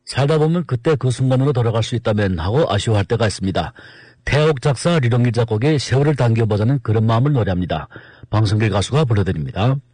살다 보면 그때 그 순간으로 돌아갈 수 있다면 하고 아쉬워할 때가 있습니다. 태옥 작사, 류령길 작곡의 세월을 당겨보자는 그런 마음을 노래합니다. 방송길 가수가 불러드립니다.